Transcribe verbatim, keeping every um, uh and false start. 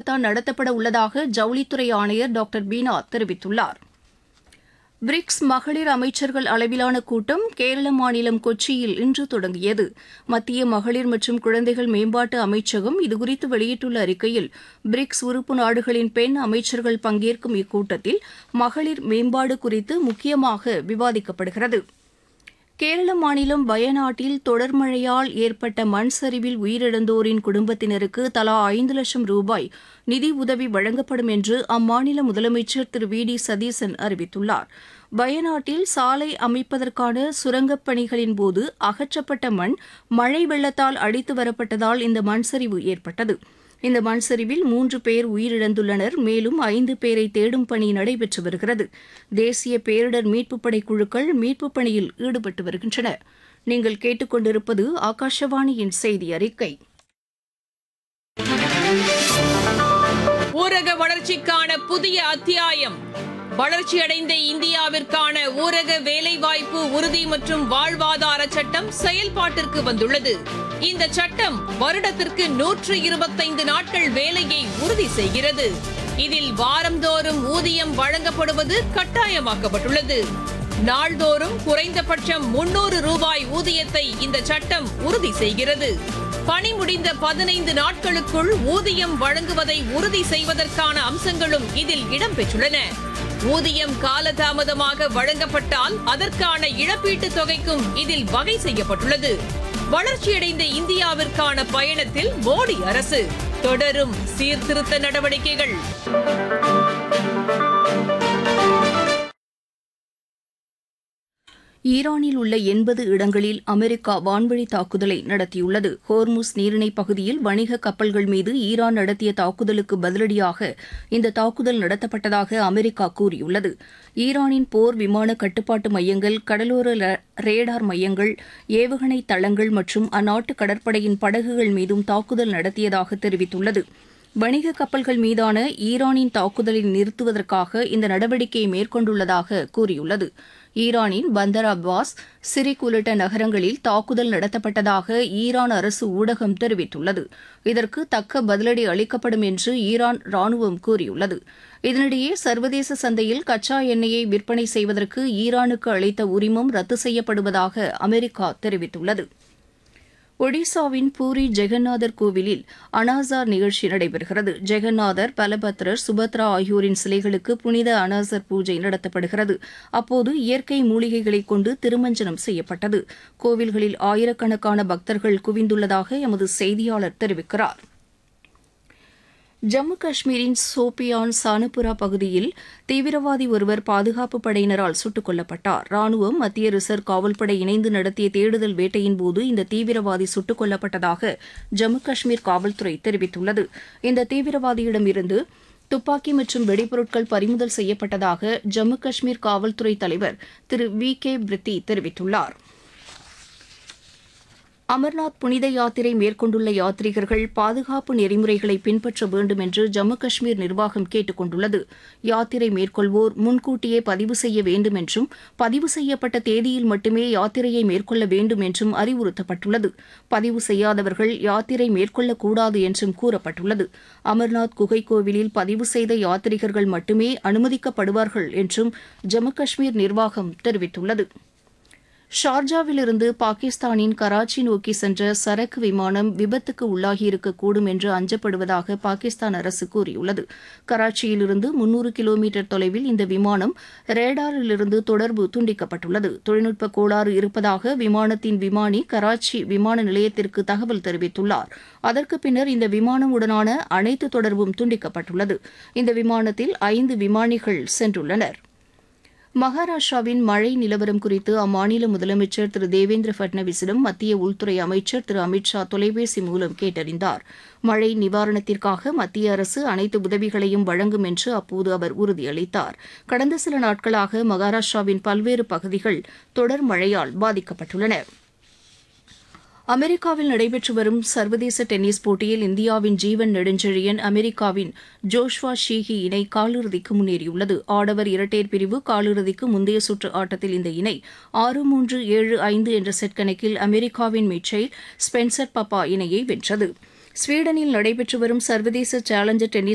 முறையில்தான் நடத்தப்பட உள்ளதாக ஜவுளித்துறை ஆணையர் டாக்டர் பீனா தெரிவித்துள்ளார். பிரிக்ஸ் மகளிர் அமைச்சர்கள் அளவிலான கூட்டம் கேரள மாநிலம் கொச்சியில் இன்று தொடங்கியது. மத்திய மகளிர் மற்றும் குழந்தைகள் மேம்பாட்டு அமைச்சகம் இதுகுறித்து வெளியிட்டுள்ள அறிக்கையில், பிரிக்ஸ் உறுப்பு நாடுகளின் பெண் அமைச்சர்கள் பங்கேற்கும் இக்கூட்டத்தில் மகளிர் மேம்பாடு குறித்து முக்கியமாக விவாதிக்கப்படுகிறது. கேரள மாநிலம் வயநாட்டில் தொடர் மழையால் ஏற்பட்ட மண் சரிவில் உயிரிழந்தோரின் குடும்பத்தினருக்கு தலா ஐந்து லட்சம் ரூபாய் நிதி உதவி வழங்கப்படும் என்று அம்மாநில முதலமைச்சர் திரு வி டி சதீசன் அறிவித்துள்ளார். வயநாட்டில் சாலை அமைப்பதற்கான சுரங்கப் பணிகளின் போது அகற்றப்பட்ட மண் மழை வெள்ளத்தால் அடித்து வரப்பட்டதால் இந்த மண் சரிவு ஏற்பட்டது. இந்த மண் சரிவில் மூன்று பேர் உயிரிழந்துள்ளனர். மேலும் ஐந்து பேரை தேடும் பணி நடைபெற்று வருகிறது. தேசிய பேரிடர் மீட்புப் படை குழுக்கள் மீட்புப் பணியில் ஈடுபட்டு வருகின்றன. நீங்கள் கேட்டுக்கொண்டிருப்பது ஆகாஷவாணியின் செய்தி அறிக்கை. ஊரக வளர்ச்சிக்கான புதிய அத்தியாயம். வளர்ச்சியடைந்த இந்தியாவிற்கான ஊரக வேலைவாய்ப்பு உறுதி மற்றும் வாழ்வாதார சட்டம் செயல்பாட்டிற்கு வந்துள்ளது. இந்த சட்டம் வருடத்திற்கு நூற்று இருபத்தைந்து நாட்கள் வேலையை உறுதி செய்கிறது. இதில் வாரந்தோறும் ஊதியம் வழங்கப்படுவது கட்டாயமாக்கப்பட்டுள்ளது. நாள்தோறும் குறைந்தபட்சம் முன்னூறு ரூபாய் ஊதியத்தை இந்த சட்டம் உறுதி செய்கிறது. பணி முடிந்த பதினைந்து நாட்களுக்குள் ஊதியம் வழங்குவதை உறுதி செய்வதற்கான அம்சங்களும் இதில் இடம்பெற்றுள்ளன. ஊதியம் காலதாமதமாக வழங்கப்பட்டால் அதற்கான இழப்பீட்டுத் தொகைக்கும் இதில் வகை செய்யப்பட்டுள்ளது. வளர்ச்சியடைந்த இந்தியாவிற்கான பயணத்தில் மோடி அரசு தொடரும் சீர்திருத்த நடவடிக்கைகள். ஈரானில் உள்ள எண்பது இடங்களில் அமெரிக்கா வான்வழி தாக்குதலை நடத்தியுள்ளது. ஹோர்முஸ் நீரிணை பகுதியில் வணிக கப்பல்கள் மீது ஈரான் நடத்திய தாக்குதலுக்கு பதிலடியாக இந்த தாக்குதல் நடத்தப்பட்டதாக அமெரிக்கா கூறியுள்ளது. ஈரானின் போர் விமான கட்டுப்பாட்டு மையங்கள், கடலோர ரேடார் மையங்கள், ஏவுகணை தளங்கள் மற்றும் அந்நாட்டு கடற்படையின் படகுகள் மீதும் தாக்குதல் நடத்தியதாக தெரிவித்துள்ளது. வணிக கப்பல்கள் மீதான ஈரானின் தாக்குதலை நிறுத்துவதற்காக இந்த நடவடிக்கையை மேற்கொண்டுள்ளதாக கூறியுள்ளது. ஈரானின் பந்தர் அப்பாஸ், சிரிக் உள்ளிட்ட நகரங்களில் தாக்குதல் நடத்தப்பட்டதாக ஈரான் அரசு ஊடகம் தெரிவித்துள்ளது. இதற்கு தக்க பதிலடி அளிக்கப்படும் என்று ஈரான் ராணுவம் கூறியுள்ளது. இதனிடையே சர்வதேச சந்தையில் கச்சா எண்ணெயை விற்பனை செய்வதற்கு ஈரானுக்கு அளித்த உரிமம் ரத்து செய்யப்படுவதாக அமெரிக்கா தெரிவித்துள்ளது. ஒடிசாவின் பூரி ஜெகநாதர் கோவிலில் அனாசார் நிகழ்ச்சி நடைபெறுகிறது. ஜெகநாதர், பலபத்ரர், சுபத்ரா ஆகியோரின் சிலைகளுக்கு புனித அனாசர் பூஜை நடத்தப்படுகிறது. அப்போது இயற்கை மூலிகைகளை கொண்டு திருமஞ்சனம் செய்யப்பட்டது. கோவில்களில் ஆயிரக்கணக்கான பக்தர்கள் குவிந்துள்ளதாக எமது செய்தியாளர் தெரிவிக்கிறார். ஜம்மு காஷ்மீரின் சோபியான் சானபுரா பகுதியில் தீவிரவாதி ஒருவர் பாதுகாப்பு படையினரால் சுட்டுக் கொல்லப்பட்டார். ராணுவம், மத்திய ரிசர்வ் காவல்படை இணைந்து நடத்திய தேடுதல் வேட்டையின்போது இந்த தீவிரவாதி சுட்டுக் கொல்லப்பட்டதாக ஜம்மு காஷ்மீர் காவல்துறை தெரிவித்துள்ளது. இந்த தீவிரவாதியிடமிருந்து துப்பாக்கி மற்றும் வெடிபொருட்கள் பறிமுதல் செய்யப்பட்டதாக ஜம்மு காஷ்மீர் காவல்துறை தலைவர் திரு வி கே பிரித்தி தெரிவித்துள்ளார். அமர்நாத் புனித யாத்திரை மேற்கொண்டுள்ள யாத்ரீகர்கள் பாதுகாப்பு நெறிமுறைகளை பின்பற்ற வேண்டும் என்று ஜம்மு காஷ்மீர் நிர்வாகம் கேட்டுக் கொண்டுள்ளது. யாத்திரை மேற்கொள்வோர் முன்கூட்டியே பதிவு செய்ய வேண்டும் என்றும், பதிவு செய்யப்பட்ட தேதியில் மட்டுமே யாத்திரையை மேற்கொள்ள வேண்டும் என்றும் அறிவுறுத்தப்பட்டுள்ளது. பதிவு செய்யாதவர்கள் யாத்திரை மேற்கொள்ளக்கூடாது என்றும் கூறப்பட்டுள்ளது. அமர்நாத் குகை கோவிலில் பதிவு செய்த யாத்ரீகர்கள் மட்டுமே அனுமதிக்கப்படுவார்கள் என்றும் ஜம்மு காஷ்மீர் நிர்வாகம் தெரிவித்துள்ளது. ஷார்ஜாவிலிருந்து பாகிஸ்தானின் கராச்சி நோக்கி சென்ற சரக்கு விமானம் விபத்துக்கு உள்ளாகியிருக்கக்கூடும் என்று அஞ்சப்படுவதாக பாகிஸ்தான் அரசு கூறியுள்ளது. கராச்சியிலிருந்து முன்னூறு கிலோமீட்டர் தொலைவில் இந்த விமானம் ரேடாரிலிருந்து தொடர்பு துண்டிக்கப்பட்டுள்ளது. தொழில்நுட்ப கோளாறு இருப்பதாக விமானத்தின் விமானி கராச்சி விமான நிலையத்திற்கு தகவல் தெரிவித்துள்ளார். அதற்கு பின்னர் இந்த விமானம் உடனான அனைத்து தொடர்பும் துண்டிக்கப்பட்டுள்ளது. இந்த விமானத்தில் ஐந்து விமானிகள் சென்றுள்ளனர். மகாராஷ்டிராவின் மழை நிலவரம் குறித்து அம்மாநில முதலமைச்சர் திரு தேவேந்திர பட்னவிஸிடம் மத்திய உள்துறை அமைச்சர் திரு அமித் ஷா தொலைபேசி மூலம் கேட்டறிந்தார். மழை நிவாரணத்திற்காக மத்திய அரசு அனைத்து உதவிகளையும் வழங்கும் என்று அப்போது அவர் உறுதியளித்தார். கடந்த சில நாட்களாக மகாராஷ்டிராவின் பல்வேறு பகுதிகள் தொடர் மழையால் பாதிக்கப்பட்டுள்ளன. அமெரிக்காவில் நடைபெற்று வரும் சர்வதேச டென்னிஸ் போட்டியில் இந்தியாவின் ஜீவன் நெடுஞ்செழியன், அமெரிக்காவின் ஜோஷ்வா ஷீஹி இணை காலிறுதிக்கு முன்னேறியுள்ளது. ஆடவர் இரட்டையர் பிரிவு காலிறுதிக்கு முந்தைய சுற்று ஆட்டத்தில் இந்த இணை ஆறு மூன்று ஏழு ஐந்து என்ற செட் கணக்கில் அமெரிக்காவின் மிச்சைல் ஸ்பென்சர் பப்பா இணையை வென்றது. ஸ்வீடனில் நடைபெற்று வரும் சர்வதேச சேலஞ்சர் டென்னிஸ்